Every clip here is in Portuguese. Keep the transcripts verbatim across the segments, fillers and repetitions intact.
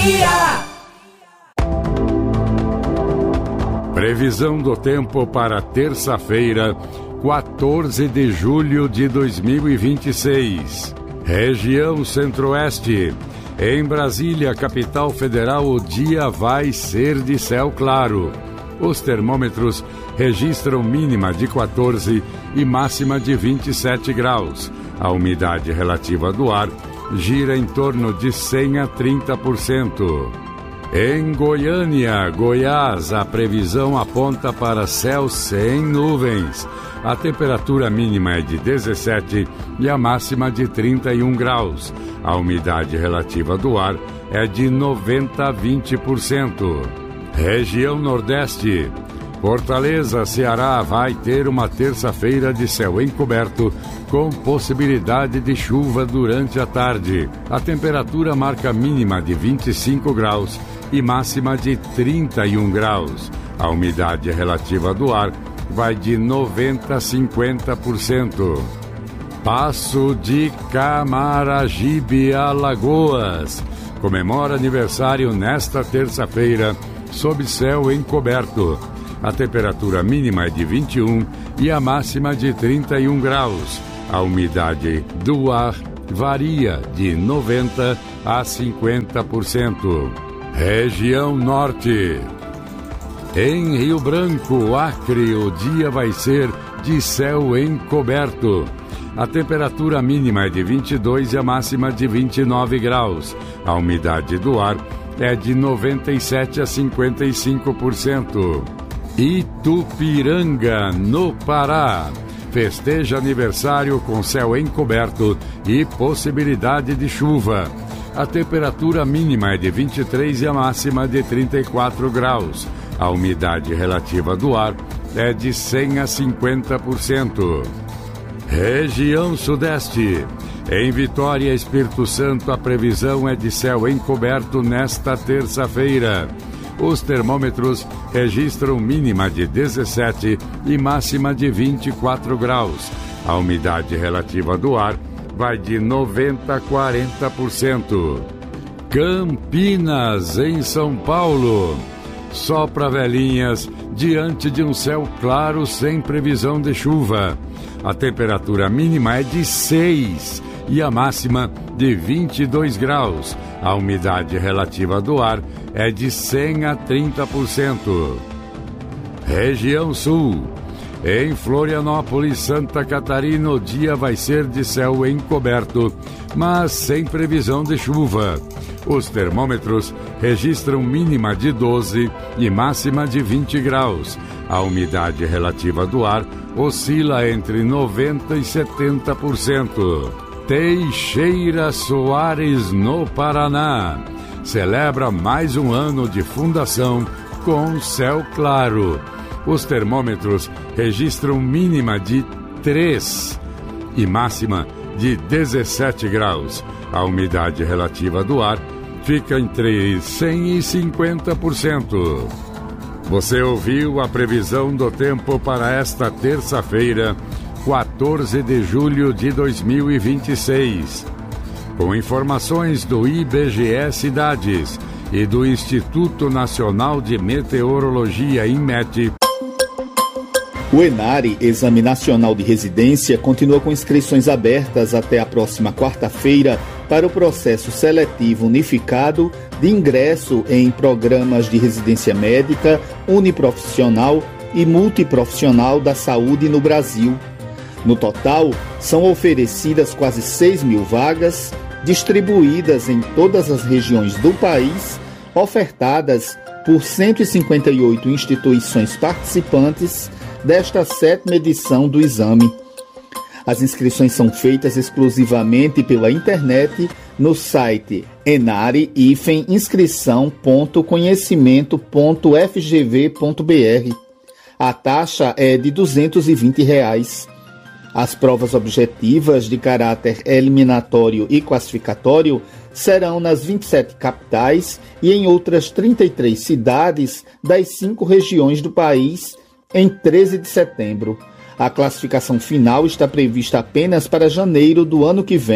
Previsão do tempo para terça-feira, quatorze de julho de dois mil e vinte e seis. Região Centro-Oeste. Em Brasília, capital federal, o dia vai ser de céu claro. Os termômetros registram mínima de quatorze e máxima de vinte e sete graus. A umidade relativa do ar gira em torno de cem a trinta por cento. Em Goiânia, Goiás, a previsão aponta para céu sem nuvens. A temperatura mínima é de dezessete e a máxima de trinta e um graus. A umidade relativa do ar é de noventa a vinte por cento. Região Nordeste. Fortaleza, Ceará, vai ter uma terça-feira de céu encoberto com possibilidade de chuva durante a tarde. A temperatura marca mínima de vinte e cinco graus e máxima de trinta e um graus. A umidade relativa do ar vai de noventa a cinquenta por cento. Passo de Camaragibe, Alagoas. Comemora aniversário nesta terça-feira, sob céu encoberto. A temperatura mínima é de vinte e um e a máxima de trinta e um graus. A umidade do ar varia de noventa a cinquenta por cento. Região Norte. Em Rio Branco, Acre, o dia vai ser de céu encoberto. A temperatura mínima é de vinte e dois e a máxima de vinte e nove graus. A umidade do ar é de noventa e sete a cinquenta e cinco por cento. Itupiranga, no Pará. Festeja aniversário com céu encoberto e possibilidade de chuva. A temperatura mínima é de vinte e três e a máxima de trinta e quatro graus. A umidade relativa do ar é de cem a cinquenta por cento. Região Sudeste. Em Vitória, Espírito Santo, a previsão é de céu encoberto nesta terça-feira. Os termômetros registram mínima de dezessete e máxima de vinte e quatro graus. A umidade relativa do ar vai de noventa a quarenta por cento. Campinas, em São Paulo. Sopra velhinhas diante de um céu claro sem previsão de chuva. A temperatura mínima é de seis e a máxima de vinte e dois graus. A umidade relativa do ar é de cem a trinta por cento. Região Sul. Em Florianópolis, Santa Catarina, o dia vai ser de céu encoberto, mas sem previsão de chuva. Os termômetros registram mínima de doze e máxima de vinte graus. A umidade relativa do ar oscila entre noventa e setenta por cento. Teixeira Soares, no Paraná. Celebra mais um ano de fundação com céu claro. Os termômetros registram mínima de três e máxima de dezessete graus. A umidade relativa do ar fica entre cem e cinquenta por cento. Você ouviu a previsão do tempo para esta terça-feira, quatorze de julho de dois mil e vinte e seis. Com informações do I B G E Cidades e do Instituto Nacional de Meteorologia, INMET. O ENARE, Exame Nacional de Residência, continua com inscrições abertas até a próxima quarta-feira para o processo seletivo unificado de ingresso em programas de residência médica, uniprofissional e multiprofissional da saúde no Brasil. No total, são oferecidas quase seis mil vagas, distribuídas em todas as regiões do país, ofertadas por cento e cinquenta e oito instituições participantes desta sétima edição do exame. As inscrições são feitas exclusivamente pela internet no site enare inscrição ponto conhecimento ponto f g v ponto b r. A taxa é de duzentos e vinte reais. As provas objetivas de caráter eliminatório e classificatório serão nas vinte e sete capitais e em outras trinta e três cidades das cinco regiões do país em treze de setembro. A classificação final está prevista apenas para janeiro do ano que vem,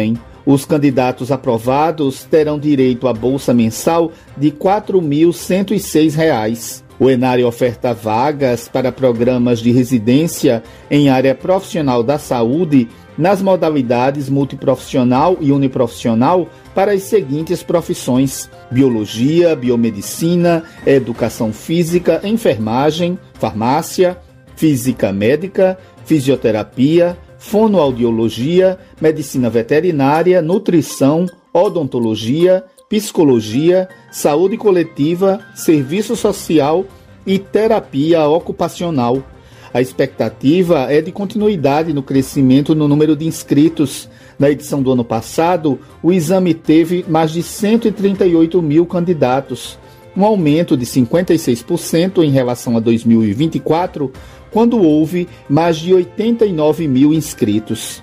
Os candidatos aprovados terão direito à bolsa mensal de quatro mil cento e seis reais. O Enari oferta vagas para programas de residência em área profissional da saúde nas modalidades multiprofissional e uniprofissional para as seguintes profissões: biologia, biomedicina, educação física, enfermagem, farmácia, física médica, fisioterapia, fonoaudiologia, medicina veterinária, nutrição, odontologia, psicologia, saúde coletiva, serviço social e terapia ocupacional. A expectativa é de continuidade no crescimento no número de inscritos. Na edição do ano passado, o exame teve mais de cento e trinta e oito mil candidatos, um aumento de cinquenta e seis por cento em relação a dois mil e vinte e quatro, quando houve mais de oitenta e nove mil inscritos.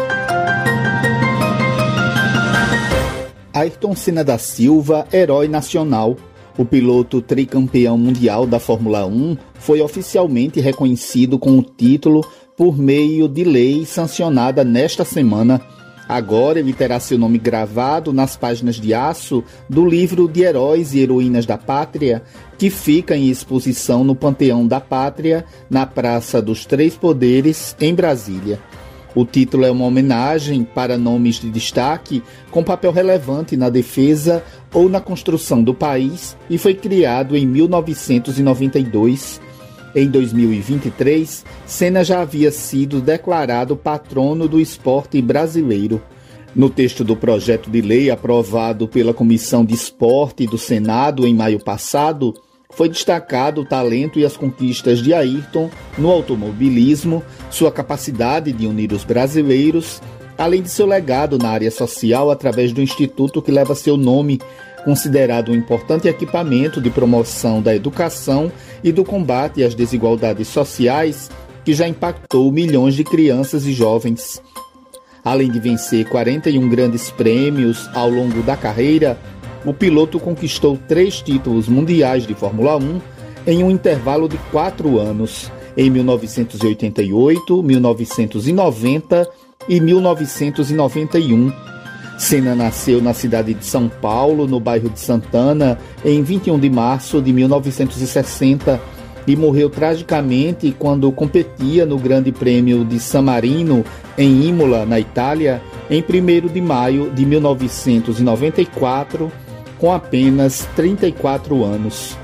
Ayrton Senna da Silva, herói nacional. O piloto tricampeão mundial da Fórmula um foi oficialmente reconhecido com o título por meio de lei sancionada nesta semana. Agora ele terá seu nome gravado nas páginas de aço do livro de Heróis e Heroínas da Pátria, que fica em exposição no Panteão da Pátria, na Praça dos Três Poderes, em Brasília. O título é uma homenagem para nomes de destaque com papel relevante na defesa ou na construção do país e foi criado em mil novecentos e noventa e dois. Em dois mil e vinte e três, Senna já havia sido declarado patrono do esporte brasileiro. No texto do projeto de lei aprovado pela Comissão de Esporte do Senado em maio passado, foi destacado o talento e as conquistas de Ayrton no automobilismo, sua capacidade de unir os brasileiros, além de seu legado na área social através do instituto que leva seu nome, considerado um importante equipamento de promoção da educação e do combate às desigualdades sociais, que já impactou milhões de crianças e jovens. Além de vencer quarenta e um grandes prêmios ao longo da carreira, o piloto conquistou três títulos mundiais de Fórmula um em um intervalo de quatro anos, em mil novecentos e oitenta e oito, mil novecentos e noventa e mil novecentos e noventa e um. Senna nasceu na cidade de São Paulo, no bairro de Santana, em vinte e um de março de mil novecentos e sessenta e morreu tragicamente quando competia no Grande Prêmio de San Marino, em Imola, na Itália, em primeiro de maio de mil novecentos e noventa e quatro, com apenas trinta e quatro anos.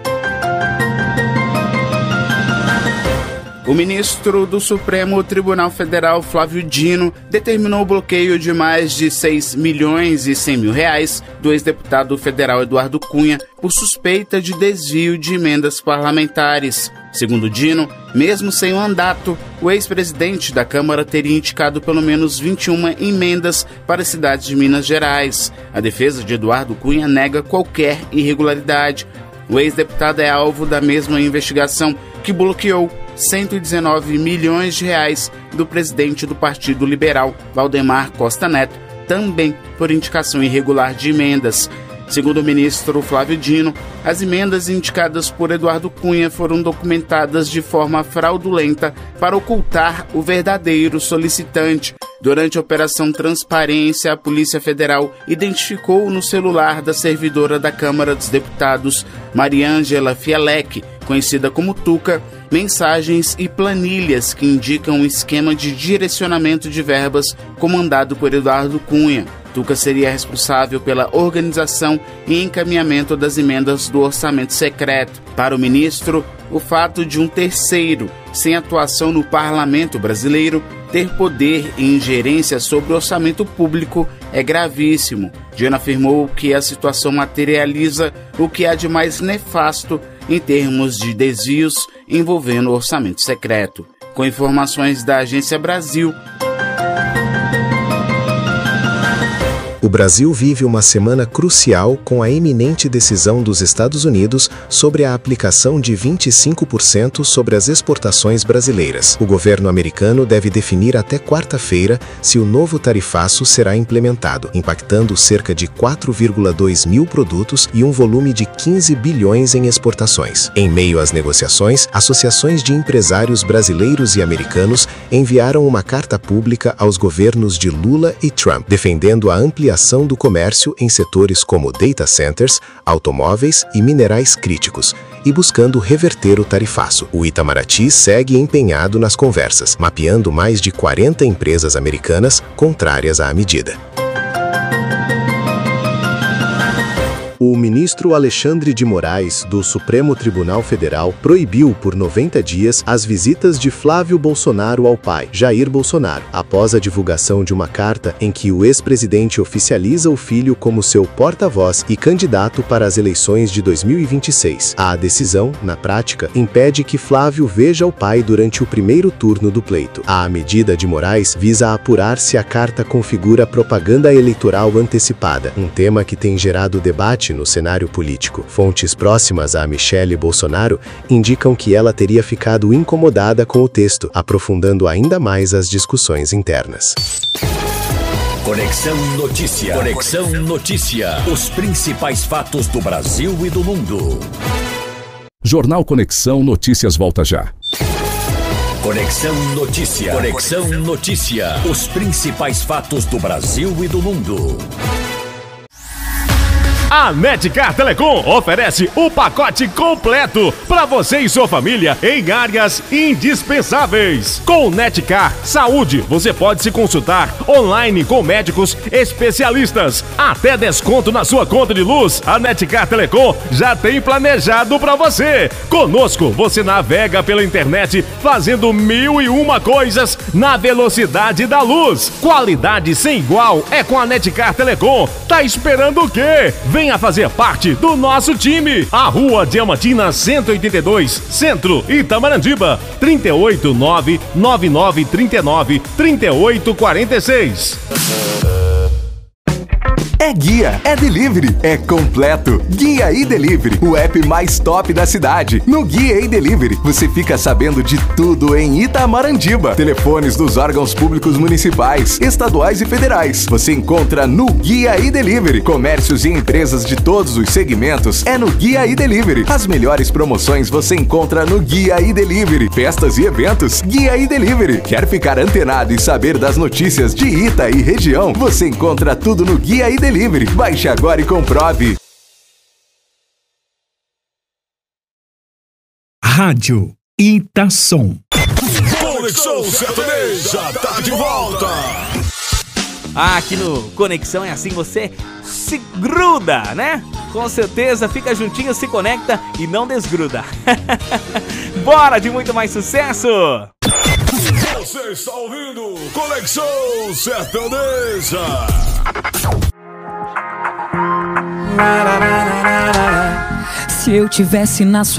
O ministro do Supremo Tribunal Federal, Flávio Dino, determinou o bloqueio de mais de seis milhões e cem mil reais do ex-deputado federal Eduardo Cunha por suspeita de desvio de emendas parlamentares. Segundo Dino, mesmo sem o mandato, o ex-presidente da Câmara teria indicado pelo menos vinte e uma emendas para as cidades de Minas Gerais. A defesa de Eduardo Cunha nega qualquer irregularidade. O ex-deputado é alvo da mesma investigação que bloqueou cento e dezenove milhões de reais do presidente do Partido Liberal, Valdemar Costa Neto, também por indicação irregular de emendas. Segundo o ministro Flávio Dino, as emendas indicadas por Eduardo Cunha foram documentadas de forma fraudulenta para ocultar o verdadeiro solicitante. Durante a Operação Transparência, a Polícia Federal identificou no celular da servidora da Câmara dos Deputados, Mariângela Fielec, conhecida como Tuca, mensagens e planilhas que indicam um esquema de direcionamento de verbas comandado por Eduardo Cunha. Tuca seria responsável pela organização e encaminhamento das emendas do orçamento secreto. Para o ministro, o fato de um terceiro, sem atuação no parlamento brasileiro, ter poder e ingerência sobre o orçamento público é gravíssimo. Dino afirmou que a situação materializa o que há de mais nefasto em termos de desvios envolvendo o orçamento secreto. Com informações da Agência Brasil, O Brasil vive uma semana crucial com a iminente decisão dos Estados Unidos sobre a aplicação de vinte e cinco por cento sobre as exportações brasileiras. O governo americano deve definir até quarta-feira se o novo tarifaço será implementado, impactando cerca de quatro vírgula dois mil produtos e um volume de quinze bilhões em exportações. Em meio às negociações, associações de empresários brasileiros e americanos enviaram uma carta pública aos governos de Lula e Trump, defendendo a ampliação do comércio em setores como data centers, automóveis e minerais críticos, e buscando reverter o tarifaço. O Itamaraty segue empenhado nas conversas, mapeando mais de quarenta empresas americanas contrárias à medida. O ministro Alexandre de Moraes, do Supremo Tribunal Federal, proibiu por noventa dias as visitas de Flávio Bolsonaro ao pai, Jair Bolsonaro, após a divulgação de uma carta em que o ex-presidente oficializa o filho como seu porta-voz e candidato para as eleições de dois mil e vinte e seis. A decisão, na prática, impede que Flávio veja o pai durante o primeiro turno do pleito. A medida de Moraes visa apurar se a carta configura propaganda eleitoral antecipada, um tema que tem gerado debate no cenário político. Fontes próximas a Michele Bolsonaro indicam que ela teria ficado incomodada com o texto, aprofundando ainda mais as discussões internas. Conexão Notícia. Conexão Notícia. Os principais fatos do Brasil e do mundo. Jornal Conexão Notícias volta já. Conexão Notícia. Conexão Notícia. Os principais fatos do Brasil e do mundo. A Netcar Telecom oferece o pacote completo para você e sua família em áreas indispensáveis. Com Netcar Saúde, você pode se consultar online com médicos especialistas. Até desconto na sua conta de luz. A Netcar Telecom já tem planejado para você. Conosco, você navega pela internet fazendo mil e uma coisas na velocidade da luz. Qualidade sem igual é com a Netcar Telecom. Tá esperando o quê? Venha fazer parte do nosso time. A Rua Diamantina cento e oitenta e dois, Centro, Itamarandiba, trinta e oito, nove nove nove trinta e nove, trinta e oito quarenta e seis. É guia, é delivery, é completo. Guia e Delivery, o app mais top da cidade. No Guia e Delivery, você fica sabendo de tudo em Itamarandiba. Telefones dos órgãos públicos municipais, estaduais e federais. Você encontra no Guia e Delivery. Comércios e empresas de todos os segmentos é no Guia e Delivery. As melhores promoções você encontra no Guia e Delivery. Festas e eventos, Guia e Delivery. Quer ficar antenado e saber das notícias de Ita e região? Você encontra tudo no Guia e Delivery. Baixe agora e comprove. Rádio Itasom. Conexão Sertaneja tá de volta. Ah, aqui no Conexão é assim, você se gruda, né? Com certeza, fica juntinho, se conecta e não desgruda. Bora de muito mais sucesso! Você está ouvindo Conexão Sertaneja. Se eu tivesse na sua